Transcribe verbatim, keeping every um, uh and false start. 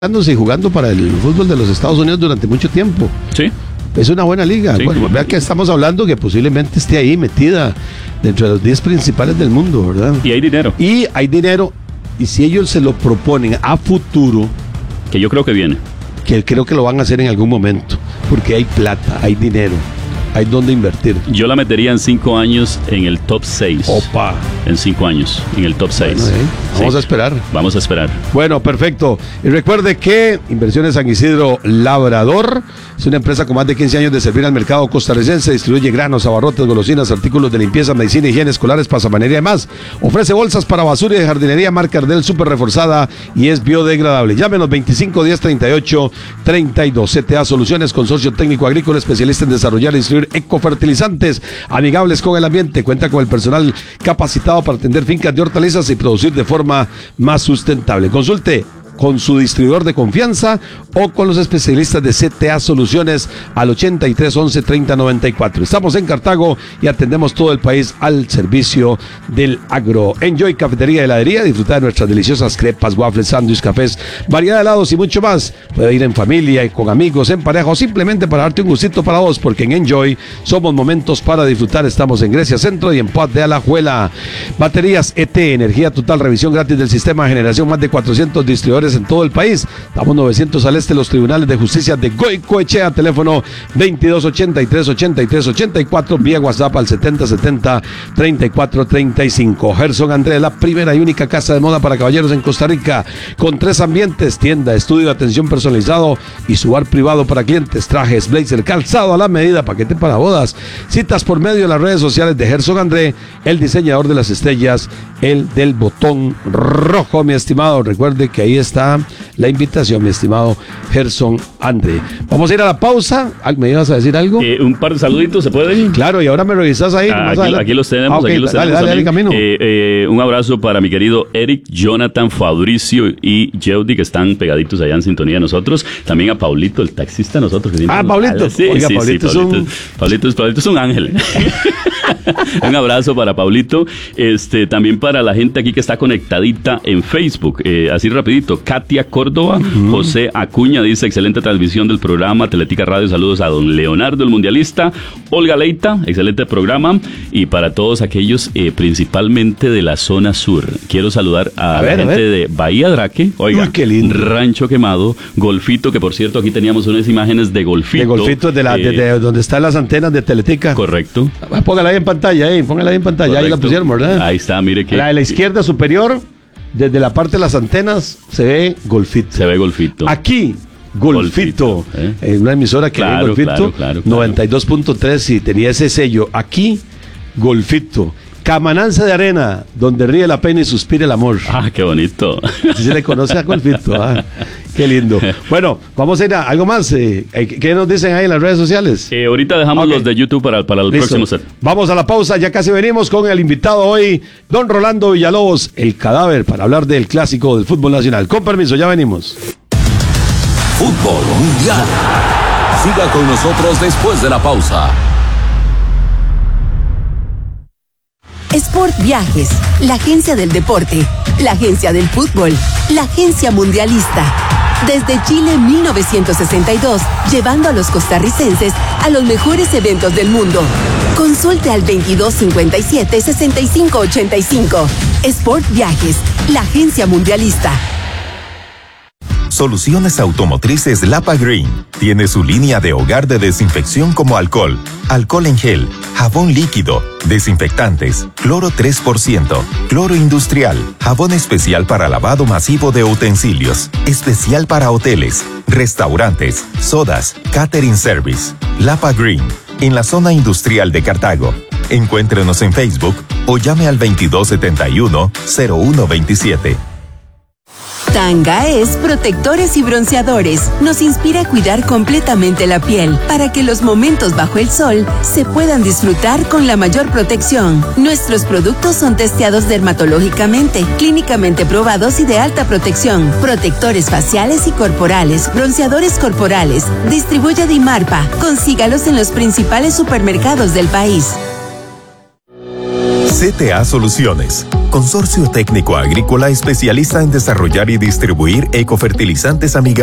y jugando para el fútbol de los Estados Unidos durante mucho tiempo. Sí. Es una buena liga. Sí. Bueno, vea que estamos hablando que posiblemente esté ahí metida dentro de los diez principales del mundo, ¿verdad? Y hay dinero. Y hay dinero, y si ellos se lo proponen a futuro, que yo creo que viene. Que creo que lo van a hacer en algún momento, porque hay plata, hay dinero, hay donde invertir. Yo la metería en cinco años en el top seis. Opa. En cinco años, en el top seis. Bueno, ¿eh? Vamos sí. a esperar. Vamos a esperar. Bueno, perfecto. Y recuerde que Inversiones San Isidro Labrador es una empresa con más de quince años de servir al mercado costarricense. Distribuye granos, abarrotes, golosinas, artículos de limpieza, medicina, higiene, escolares, pasamanería y más. Ofrece bolsas para basura y de jardinería marca Ardell súper reforzada y es biodegradable. Llámenos veinticinco diez treinta y ocho treinta y dos. C T A Soluciones, consorcio técnico agrícola, especialista en desarrollar y distribuir ecofertilizantes amigables con el ambiente. Cuenta con el personal capacitado para atender fincas de hortalizas y producir de forma más sustentable. Consulte con su distribuidor de confianza o con los especialistas de C T A Soluciones al ochenta y tres once treinta noventa y cuatro. Estamos en Cartago y atendemos todo el país al servicio del agro. Enjoy Cafetería y Heladería, disfrutar de nuestras deliciosas crepas, waffles, sándwiches, cafés, variedad de helados y mucho más. Puede ir en familia y con amigos, en pareja o simplemente para darte un gustito para vos, porque en Enjoy somos momentos para disfrutar. Estamos en Grecia Centro y en Paz de Alajuela. Baterías E T, energía total, revisión gratis del sistema de generación, más de cuatrocientos distribuidores en todo el país. Estamos novecientos al este, los tribunales de justicia de Goicoechea, teléfono veintidós ochenta y tres ochenta y tres ochenta y cuatro, vía WhatsApp al setenta setenta treinta y cuatro treinta y cinco. Gerson André, la primera y única casa de moda para caballeros en Costa Rica, con tres ambientes: tienda, estudio de atención personalizado y su bar privado para clientes, trajes, blazer, calzado a la medida, paquete para bodas. Citas por medio de las redes sociales de Gerson André, el diseñador de las estrellas, el del botón rojo, mi estimado. Recuerde que ahí está la invitación, mi estimado Gerson André. Vamos a ir a la pausa. ¿Me ibas a decir algo? Eh, un par de saluditos, ¿se puede ir? Claro, y ahora me revisas ahí. Ah, aquí, aquí los tenemos. Ah, okay. Aquí los Dale, tenemos dale, dale, camino. Eh, eh, un abrazo para mi querido Eric, Jonathan, Fabricio y Jeudy, que están pegaditos allá en sintonía de nosotros. También a Paulito, el taxista de nosotros. Que ah, Paulito. Sí, Oiga, sí, Paulito, sí, es Paulito, un... Paulito, Paulito es un ángel. Un abrazo para Paulito. Este, también para la gente aquí que está conectadita en Facebook. Eh, así rapidito, Katia Córdoba, uh-huh. José Acuña dice: excelente transmisión del programa Atlética Radio, saludos a don Leonardo el mundialista. Olga Leita, excelente programa. Y para todos aquellos eh, principalmente de la zona sur, quiero saludar a, a la ver, gente de Bahía Draque. Oiga, uy, qué lindo. Rancho Quemado, Golfito, que por cierto aquí teníamos unas imágenes de Golfito. De Golfito, de, la, eh, de, de donde están las antenas de Teletica. Correcto. Póngala ahí en pantalla, eh, póngala ahí en pantalla. Correcto. Ahí la pusieron, ¿verdad? Ahí está, mire que... La de la izquierda superior, desde la parte de las antenas, se ve Golfito. Se ve Golfito. Aquí, Golfito. Golfito ¿eh? En una emisora que claro, ve Golfito, claro, claro, claro. noventa y dos punto tres, y tenía ese sello. Aquí, Golfito. Camananza de Arena, donde ríe la pena y suspira el amor. Ah, qué bonito. Así se le conoce a Golfito. Ah, qué lindo. Bueno, vamos a ir a algo más. Eh, ¿Qué nos dicen ahí en las redes sociales? Eh, ahorita dejamos okay. los de YouTube para, para el Listo. próximo set. Vamos a la pausa, ya casi venimos con el invitado hoy, don Rolando Villalobos, el cadáver, para hablar del clásico del fútbol nacional. Con permiso, ya venimos. Fútbol Mundial. Siga con nosotros después de la pausa. Sport Viajes, la agencia del deporte, la agencia del fútbol, la agencia mundialista. Desde Chile mil novecientos sesenta y dos, llevando a los costarricenses a los mejores eventos del mundo. Consulte al veintidós cincuenta y siete sesenta y cinco ochenta y cinco. Sport Viajes, la agencia mundialista. Soluciones Automotrices Lapa Green tiene su línea de hogar de desinfección como alcohol, alcohol en gel, jabón líquido, desinfectantes, cloro tres por ciento, cloro industrial, jabón especial para lavado masivo de utensilios, especial para hoteles, restaurantes, sodas, catering service. Lapa Green, en la zona industrial de Cartago. Encuéntrenos en Facebook o llame al veintidós setenta y uno cero uno veintisiete. Tanga es protectores y bronceadores. Nos inspira a cuidar completamente la piel para que los momentos bajo el sol se puedan disfrutar con la mayor protección. Nuestros productos son testeados dermatológicamente, clínicamente probados y de alta protección. Protectores faciales y corporales, bronceadores corporales. Distribuye Dimarpa. Consígalos en los principales supermercados del país. C T A Soluciones, consorcio técnico agrícola especialista en desarrollar y distribuir ecofertilizantes amigables